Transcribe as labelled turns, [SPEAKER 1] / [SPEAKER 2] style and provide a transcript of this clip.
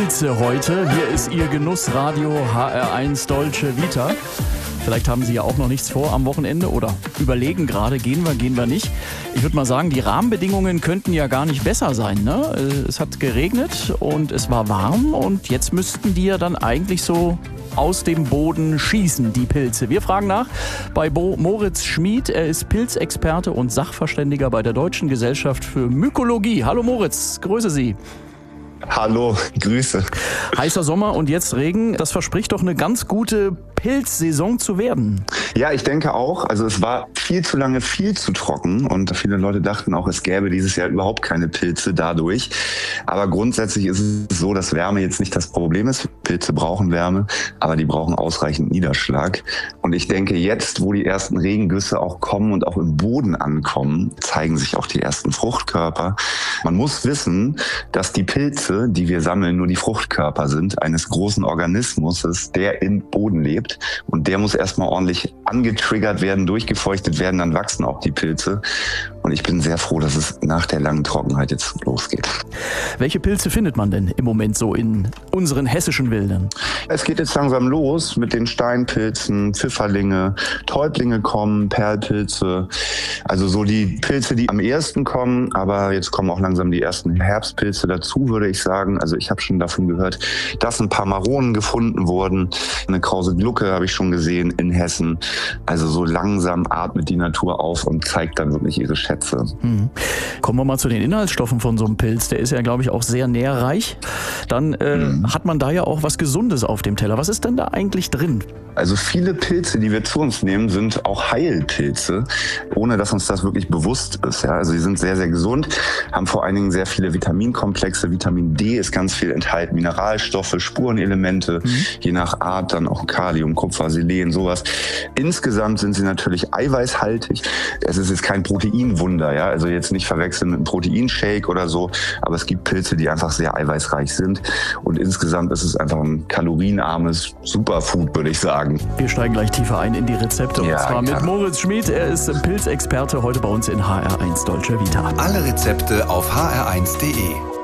[SPEAKER 1] Pilze heute. Hier ist Ihr Genussradio HR1 Dolce Vita. Vielleicht haben Sie ja auch noch nichts vor am Wochenende oder überlegen gerade, gehen wir nicht. Ich würde mal sagen, die Rahmenbedingungen könnten ja gar nicht besser sein, ne? Es hat geregnet und es war warm und jetzt müssten die ja dann eigentlich so aus dem Boden schießen, die Pilze. Wir fragen nach bei Moritz Schmid. Er ist Pilzexperte und Sachverständiger bei der Deutschen Gesellschaft für Mykologie. Hallo Moritz, grüße Sie.
[SPEAKER 2] Hallo, Grüße.
[SPEAKER 1] Heißer Sommer und jetzt Regen, das verspricht doch eine ganz gute Pilzsaison zu werden.
[SPEAKER 2] Ja, ich denke auch. Also es war viel zu lange viel zu trocken und viele Leute dachten auch, es gäbe dieses Jahr überhaupt keine Pilze dadurch. Aber grundsätzlich ist es so, dass Wärme jetzt nicht das Problem ist. Pilze brauchen Wärme, aber die brauchen ausreichend Niederschlag. Und ich denke, jetzt, wo die ersten Regengüsse auch kommen und auch im Boden ankommen, zeigen sich auch die ersten Fruchtkörper. Man muss wissen, dass die Pilze, die wir sammeln, nur die Fruchtkörper sind eines großen Organismus, der im Boden lebt. Und der muss erstmal ordentlich angetriggert werden, durchgefeuchtet werden, dann wachsen auch die Pilze. Und ich bin sehr froh, dass es nach der langen Trockenheit jetzt losgeht.
[SPEAKER 1] Welche Pilze findet man denn im Moment so in unseren hessischen Wäldern?
[SPEAKER 2] Es geht jetzt langsam los mit den Steinpilzen, Pfifferlinge, Täublinge kommen, Perlpilze. Also so die Pilze, die am ehesten kommen. Aber jetzt kommen auch langsam die ersten Herbstpilze dazu, würde ich sagen. Also ich habe schon davon gehört, dass ein paar Maronen gefunden wurden. Eine krause Glucke habe ich schon gesehen in Hessen. Also so langsam atmet die Natur auf und zeigt dann wirklich ihre Schätze.
[SPEAKER 1] Kommen wir mal zu den Inhaltsstoffen von so einem Pilz. Der ist ja, glaube ich, auch sehr nährreich. Dann hat man da ja auch was Gesundes auf dem Teller. Was ist denn da eigentlich drin?
[SPEAKER 2] Also viele Pilze, die wir zu uns nehmen, sind auch Heilpilze, ohne dass uns das wirklich bewusst ist. Ja? Also die sind sehr, sehr gesund, haben vor allen Dingen sehr viele Vitaminkomplexe. Vitamin D ist ganz viel enthalten, Mineralstoffe, Spurenelemente, je nach Art dann auch Kalium, Kupfer, Selen, sowas. Insgesamt sind sie natürlich eiweißhaltig. Es ist jetzt kein Proteinwunder, ja, also jetzt nicht verwechseln mit einem Proteinshake oder so, aber es gibt Pilze, die einfach sehr eiweißreich sind und insgesamt ist es einfach ein kalorienarmes Superfood, würde ich sagen.
[SPEAKER 1] Wir steigen gleich tiefer ein in die Rezepte und zwar mit Moritz Schmid. Er ist Pilzexperte heute bei uns in HR1 Dolce Vita.
[SPEAKER 3] Alle Rezepte auf hr1.de.